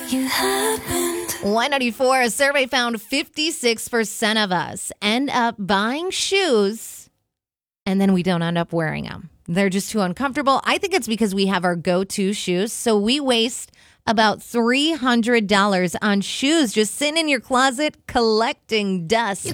You happened. Y94, a survey found 56% of us end up buying shoes and then we don't end up wearing them. They're just too uncomfortable. I think it's because we have our go-to shoes, so we waste about $300 on shoes just sitting in your closet collecting dust.